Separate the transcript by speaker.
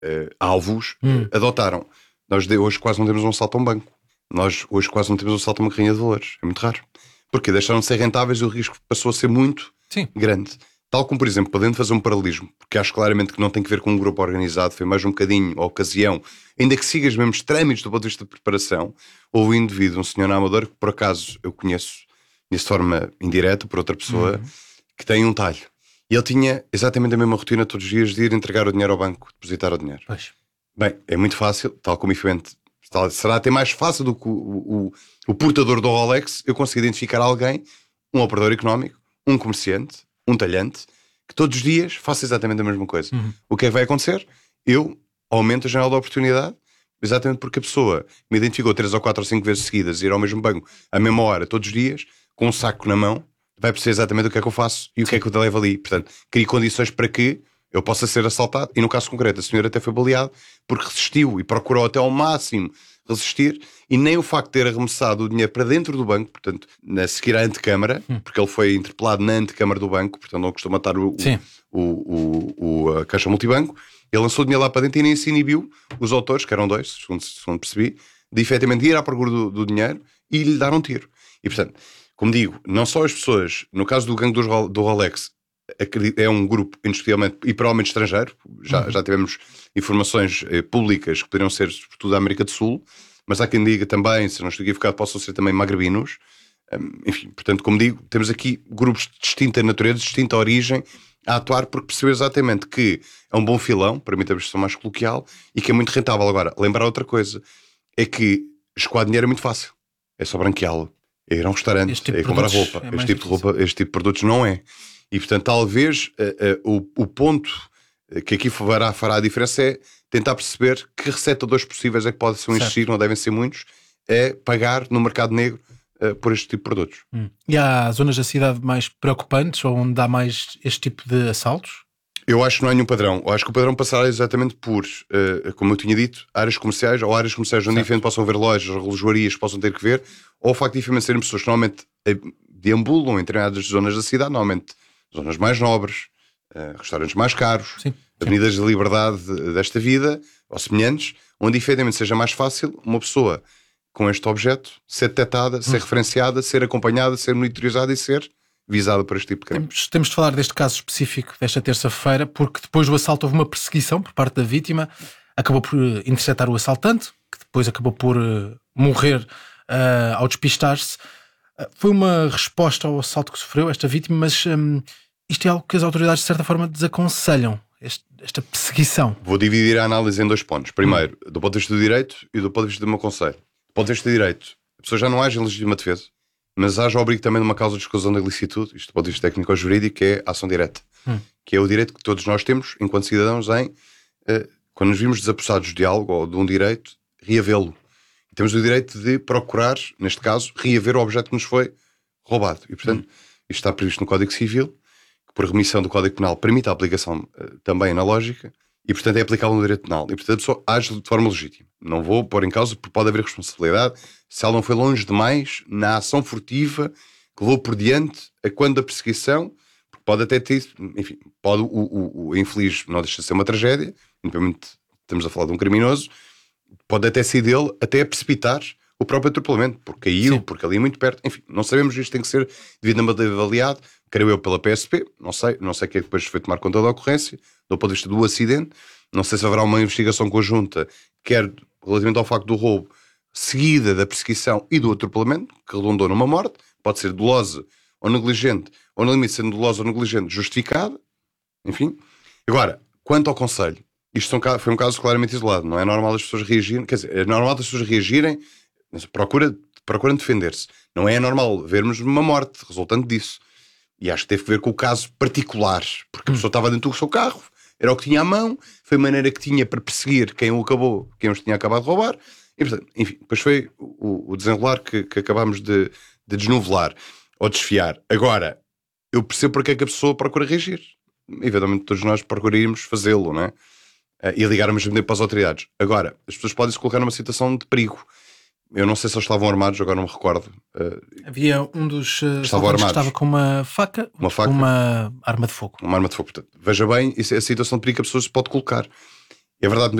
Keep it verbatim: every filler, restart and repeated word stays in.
Speaker 1: uh, alvos
Speaker 2: hum.
Speaker 1: uh, adotaram. Nós de, hoje quase não temos um assalto a um banco. Nós hoje quase não temos um assalto a uma carrinha de valores. É muito raro. Porque deixaram de ser rentáveis e o risco passou a ser muito
Speaker 2: Sim.
Speaker 1: grande. Tal como, por exemplo, podendo fazer um paralelismo, porque acho claramente que não tem que ver com um grupo organizado, foi mais um bocadinho a ocasião, ainda que siga os mesmos trâmites do ponto de vista de preparação, houve um indivíduo, um senhor na Amadora, que por acaso eu conheço de forma indireta por outra pessoa, uhum. que tem um talho. E ele tinha exatamente a mesma rotina todos os dias de ir entregar o dinheiro ao banco, depositar o dinheiro.
Speaker 2: Pois.
Speaker 1: Bem, é muito fácil, tal como efetivamente será até mais fácil do que o, o, o portador do Rolex, eu consigo identificar alguém, um operador económico, um comerciante, um talhante, que todos os dias faça exatamente a mesma coisa.
Speaker 2: Uhum.
Speaker 1: O que é que vai acontecer? Eu aumento a janela de oportunidade, exatamente porque a pessoa me identificou três ou quatro ou cinco vezes seguidas, ir ao mesmo banco, à mesma hora, todos os dias, com um saco na mão, vai perceber exatamente o que é que eu faço e o que é que eu te levo ali. Portanto, crio condições para que eu possa ser assaltado. E no caso concreto, a senhora até foi baleado porque resistiu e procurou até ao máximo resistir, e nem o facto de ter arremessado o dinheiro para dentro do banco, portanto, a seguir à antecâmara, hum. porque ele foi interpelado na antecâmara do banco, portanto não costuma estar o, o, o, o, a caixa multibanco, ele lançou o dinheiro lá para dentro e nem se inibiu os autores, que eram dois, segundo, segundo percebi, de efetivamente ir à procura do, do dinheiro e lhe dar um tiro. E portanto, como digo, não só as pessoas, no caso do gangue do, do Rolex, é um grupo indiscutivelmente e provavelmente estrangeiro, já, uhum. já tivemos informações eh, públicas que poderiam ser sobretudo da América do Sul, mas há quem diga também, se não estou equivocado, possam ser também magrebinos. Um, enfim, portanto, como digo, temos aqui grupos de distinta natureza, de distinta origem a atuar, porque percebeu exatamente que é um bom filão, permite a expressão mais coloquial, e que é muito rentável. Agora, lembrar outra coisa, é que escoar dinheiro é muito fácil, é só branqueá-lo, é ir a um restaurante,
Speaker 2: tipo
Speaker 1: é comprar roupa, é este tipo de roupa, este tipo de produtos não é. E, portanto, talvez uh, uh, o, o ponto que aqui fará, fará a diferença é tentar perceber que receptadores possíveis é que podem existir, não devem ser muitos, é pagar no mercado negro uh, por este tipo de produtos.
Speaker 2: Hum. E há zonas da cidade mais preocupantes, ou onde há mais este tipo de assaltos?
Speaker 1: Eu acho que não há nenhum padrão. Eu acho que o padrão passará exatamente por, uh, como eu tinha dito, áreas comerciais, ou áreas comerciais onde diferente possam haver lojas, relojarias que possam ter que ver, ou o facto de diferente serem pessoas que normalmente deambulam em determinadas zonas da cidade, normalmente zonas mais nobres, uh, restaurantes mais caros, sim, avenidas sim. de liberdade desta vida, ou semelhantes, onde efetivamente seja mais fácil uma pessoa com este objeto ser detectada, hum. ser referenciada, ser acompanhada, ser monitorizada e ser visada por este tipo de crime.
Speaker 2: Temos, temos de falar deste caso específico desta terça-feira, porque depois do assalto houve uma perseguição por parte da vítima, acabou por interceptar o assaltante, que depois acabou por uh, morrer uh, ao despistar-se. Uh, foi uma resposta ao assalto que sofreu esta vítima, mas um, isto é algo que as autoridades de certa forma desaconselham, este, esta perseguição.
Speaker 1: Vou dividir a análise em dois pontos. Primeiro, hum. do ponto de vista do direito e do ponto de vista do meu conselho. Do ponto de vista do direito, a pessoa já não age em legítima defesa, mas haja o abrigo também de uma causa de exclusão da ilicitude, isto do ponto de vista técnico ou jurídico, que é a ação direta, hum. que é o direito que todos nós temos, enquanto cidadãos, em, eh, quando nos vimos desapossados de algo ou de um direito, reavê-lo. E temos o direito de procurar, neste caso, reaver o objeto que nos foi roubado. E, portanto, hum. isto está previsto no Código Civil, que por remissão do Código Penal permite a aplicação eh, também analógica, e, portanto, é aplicável no direito penal. E, portanto, a pessoa age de forma legítima. Não vou pôr em causa, porque pode haver responsabilidade se ela não foi longe demais na ação furtiva que levou por diante a quando da perseguição, porque pode até ter, enfim, pode o, o, o infeliz não deixa de ser uma tragédia, independente, estamos a falar de um criminoso, pode até ser dele até a precipitar o próprio atropelamento, porque caiu, sim. porque ali é muito perto, enfim, não sabemos, isto tem que ser devidamente avaliado, creio eu pela P S P, não sei, não sei quem é que depois foi tomar conta da ocorrência, do ponto de vista do acidente, não sei se haverá uma investigação conjunta, quer relativamente ao facto do roubo, seguida da perseguição e do atropelamento, que redundou numa morte, pode ser dolosa ou negligente, ou no limite sendo dolosa ou negligente, justificada, enfim. Agora, quanto ao conselho, isto foi um caso claramente isolado, não é normal as pessoas reagirem, quer dizer, é normal as pessoas reagirem, procura, procuram defender-se, não é normal vermos uma morte resultante disso. E acho que teve que ver com o caso particular, porque a pessoa estava dentro do seu carro, era o que tinha à mão, foi a maneira que tinha para perseguir quem o acabou, quem os tinha acabado de roubar, e portanto, enfim, depois foi o, o desenrolar que, que acabámos de, de desnovelar ou desfiar. Agora, eu percebo porque é que a pessoa procura reagir. Eventualmente todos nós procuraríamos fazê-lo, não é? E ligar ao mesmo tempo para as autoridades. Agora, as pessoas podem se colocar numa situação de perigo. Eu não sei se eles estavam armados, agora não me recordo.
Speaker 2: Havia um dos uh,
Speaker 1: estavam armados.
Speaker 2: Que estava com uma faca,
Speaker 1: uma faca,
Speaker 2: uma arma de fogo.
Speaker 1: Uma arma de fogo, portanto. Veja bem, isso é a situação de perigo que a pessoa se pode colocar. É verdade